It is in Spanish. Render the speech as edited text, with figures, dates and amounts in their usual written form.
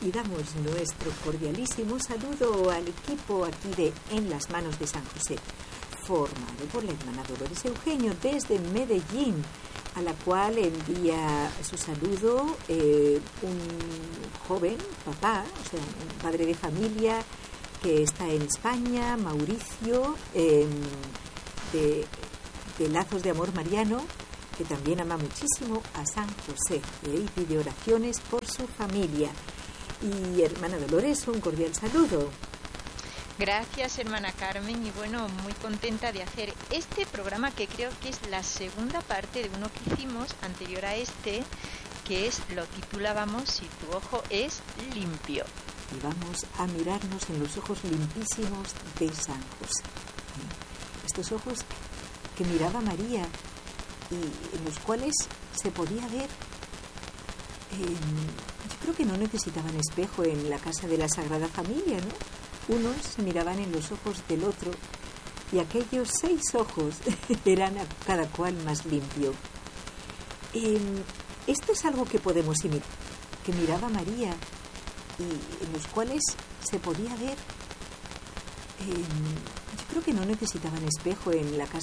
y damos nuestro cordialísimo saludo al equipo aquí de En las manos de San José, formado por la hermana Dolores Eugenio desde Medellín, a la cual envía su saludo un joven papá, o sea, un padre de familia que está en España, Mauricio, de Lazos de Amor Mariano, que también ama muchísimo a San José y pide oraciones por su familia. Y hermana Dolores, un cordial saludo. Gracias, hermana Carmen, y bueno, muy contenta de hacer este programa, que creo que es la segunda parte de uno que hicimos anterior a este, que lo titulábamos Si tu ojo es limpio. Y vamos a mirarnos en los ojos limpísimos de San José. Estos ojos que miraba María y en los cuales se podía ver. Yo creo que no necesitaban espejo en la casa de la Sagrada Familia, ¿no? Unos miraban en los ojos del otro y aquellos 6 ojos eran a cada cual más limpio. Esto es algo que podemos imitar, que miraba María y en los cuales se podía ver. Yo creo que no necesitaban espejo en la casa